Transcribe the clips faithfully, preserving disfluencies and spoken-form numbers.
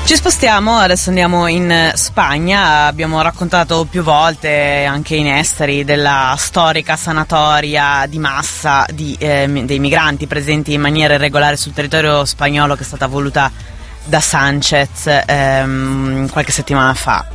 Ci spostiamo, adesso andiamo in Spagna. Abbiamo raccontato più volte anche in esteri della storica sanatoria di massa di, eh, dei migranti presenti in maniera irregolare sul territorio spagnolo, che è stata voluta da Sánchez ehm, qualche settimana fa.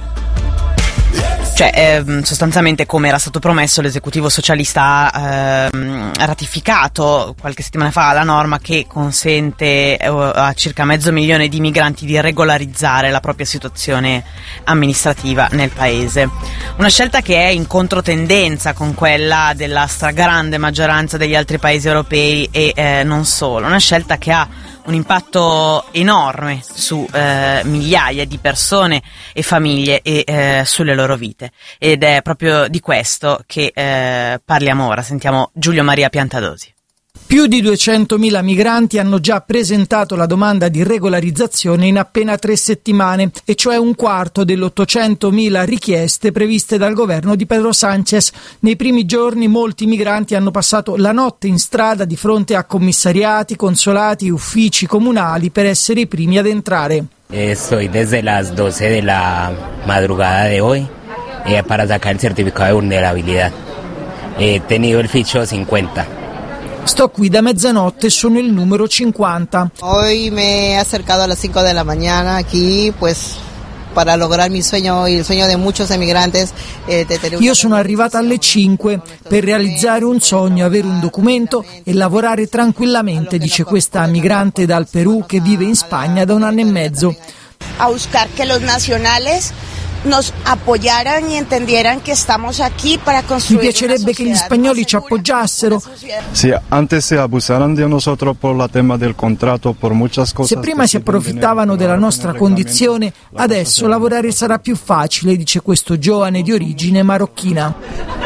Cioè, eh, sostanzialmente, come era stato promesso, l'esecutivo socialista ha eh, ratificato qualche settimana fa la norma che consente eh, a circa mezzo milione di migranti di regolarizzare la propria situazione amministrativa nel paese. Una scelta che è in controtendenza con quella della stragrande maggioranza degli altri paesi europei e eh, non solo. Una scelta che ha un impatto enorme su eh, migliaia di persone e famiglie e eh, sulle loro vite, ed è proprio di questo che eh, parliamo ora. Sentiamo Giulio Maria Piantadosi. Più di duecentomila migranti hanno già presentato la domanda di regolarizzazione in appena tre settimane, e cioè un quarto delle ottocentomila richieste previste dal governo di Pedro Sánchez. Nei primi giorni molti migranti hanno passato la notte in strada di fronte a commissariati, consolati e uffici comunali per essere i primi ad entrare. Estoy desde las doce de la madrugada de hoy eh, para sacar el certificado de vulnerabilidad. He tenido el ficho cincuenta. Sto qui da mezzanotte, sono il numero cinquanta. Hoy me he acercado a las cinco de la mañana aquí, pues para lograr mi sueño y el sueño de muchos emigrantes. Eh, de tener... Io sono arrivata alle cinque per realizzare un sogno, avere un documento e lavorare tranquillamente, dice questa migrante dal Perù che vive in Spagna da un anno e mezzo. A buscar que los nacionales nos apoyaran y entendieran que estamos aquí para construir. Mi piacerebbe che gli spagnoli ci appoggiassero. Sì, antes se abusaron de nosotros por la tema del contrato, por muchas cosas. Se prima si approfittavano della nostra condizione, adesso lavorare sarà più facile, dice questo giovane di origine marocchina.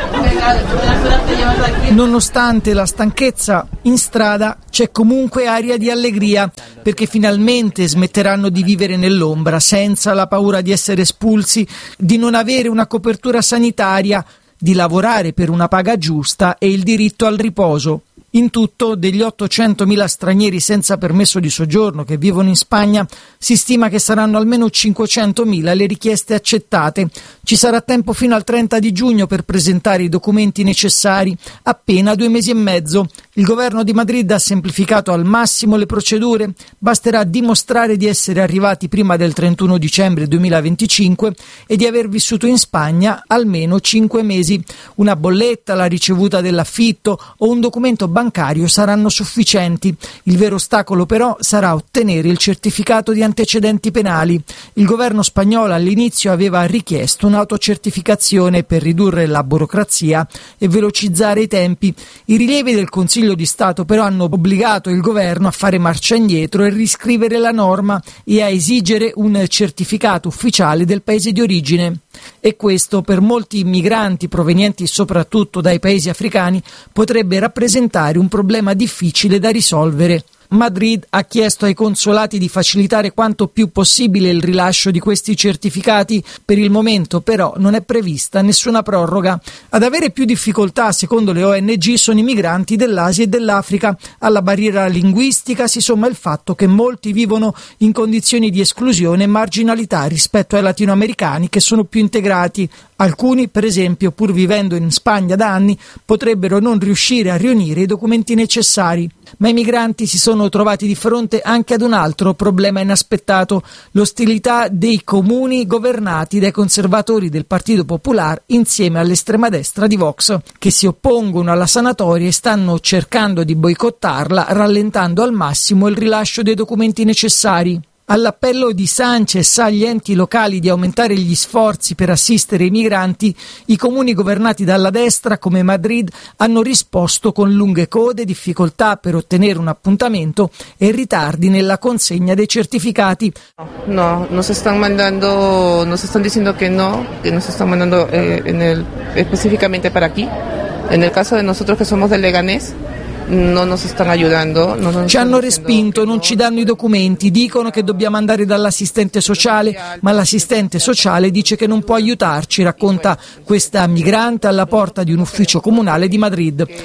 Nonostante la stanchezza, in strada c'è comunque aria di allegria, perché finalmente smetteranno di vivere nell'ombra, senza la paura di essere espulsi, di non avere una copertura sanitaria, di lavorare per una paga giusta e il diritto al riposo. In tutto, degli ottocentomila stranieri senza permesso di soggiorno che vivono in Spagna, si stima che saranno almeno cinquecentomila le richieste accettate. Ci sarà tempo fino al trenta di giugno per presentare i documenti necessari, appena due mesi e mezzo. Il governo di Madrid ha semplificato al massimo le procedure. Basterà dimostrare di essere arrivati prima del trentuno dicembre duemilaventicinque e di aver vissuto in Spagna almeno cinque mesi. Una bolletta, la ricevuta dell'affitto o un documento bancario saranno sufficienti. Il vero ostacolo però sarà ottenere il certificato di antecedenti penali. Il governo spagnolo all'inizio aveva richiesto un'autocertificazione per ridurre la burocrazia e velocizzare i tempi. I rilievi del Consiglio di Stato però hanno obbligato il governo a fare marcia indietro e riscrivere la norma e a esigere un certificato ufficiale del paese di origine. E questo, per molti migranti provenienti soprattutto dai paesi africani, potrebbe rappresentare un problema difficile da risolvere. Madrid ha chiesto ai consolati di facilitare quanto più possibile il rilascio di questi certificati. Per il momento però non è prevista nessuna proroga. Ad avere più difficoltà, secondo le O N G, sono i migranti dell'Asia e dell'Africa. Alla barriera linguistica si somma il fatto che molti vivono in condizioni di esclusione e marginalità rispetto ai latinoamericani, che sono più integrati. Alcuni, per esempio, pur vivendo in Spagna da anni, potrebbero non riuscire a riunire i documenti necessari. Ma i migranti si sono trovati di fronte anche ad un altro problema inaspettato: l'ostilità dei comuni governati dai conservatori del Partito Popular insieme all'estrema destra di Vox, che si oppongono alla sanatoria e stanno cercando di boicottarla, rallentando al massimo il rilascio dei documenti necessari. All'appello di Sánchez agli enti locali di aumentare gli sforzi per assistere i migranti, i comuni governati dalla destra, come Madrid, hanno risposto con lunghe code, difficoltà per ottenere un appuntamento e ritardi nella consegna dei certificati. No, nos están mandando, nos están diciendo que no, que nos están mandando eh, en el, específicamente para aquí. En el caso de nosotros que somos del Leganés, non nos stanno aiutando. Non ci hanno respinto, non ci danno i documenti, dicono che dobbiamo andare dall'assistente sociale, ma l'assistente sociale dice che non può aiutarci, racconta questa migrante alla porta di un ufficio comunale di Madrid.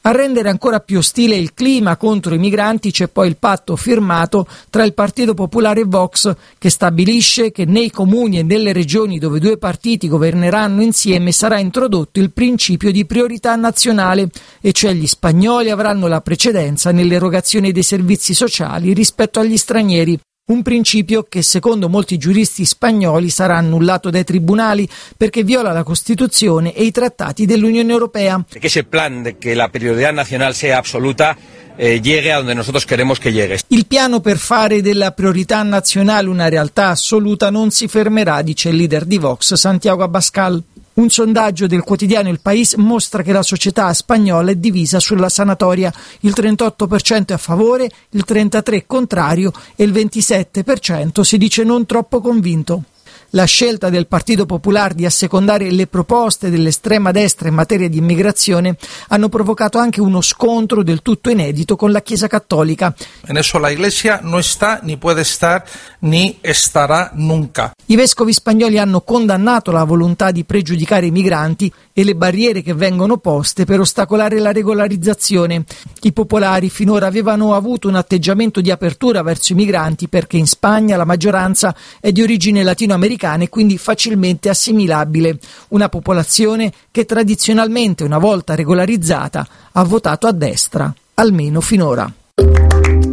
A rendere ancora più ostile il clima contro i migranti c'è poi il patto firmato tra il Partito Popolare e Vox, che stabilisce che nei comuni e nelle regioni dove due partiti governeranno insieme sarà introdotto il principio di priorità nazionale, e cioè gli spagnoli avranno la precedenza nell'erogazione dei servizi sociali rispetto agli stranieri. Un principio che secondo molti giuristi spagnoli sarà annullato dai tribunali perché viola la Costituzione e i trattati dell'Unione Europea. Que ese plan de que la prioridad nacional sea absoluta eh, llegue a donde nosotros queremos que llegue. Il piano per fare della priorità nazionale una realtà assoluta non si fermerà, dice il leader di Vox, Santiago Abascal. Un sondaggio del quotidiano Il País mostra che la società spagnola è divisa sulla sanatoria. Il trentotto per cento è a favore, il trentatré per cento contrario e il ventisette per cento si dice non troppo convinto. La scelta del Partito Popolare di assecondare le proposte dell'estrema destra in materia di immigrazione hanno provocato anche uno scontro del tutto inedito con la Chiesa Cattolica. En eso la Iglesia no está, ni puede estar, ni estará nunca. I vescovi spagnoli hanno condannato la volontà di pregiudicare i migranti e le barriere che vengono poste per ostacolare la regolarizzazione. I popolari finora avevano avuto un atteggiamento di apertura verso i migranti perché in Spagna la maggioranza è di origine latinoamericana e quindi facilmente assimilabile, una popolazione che tradizionalmente, una volta regolarizzata, ha votato a destra, almeno finora.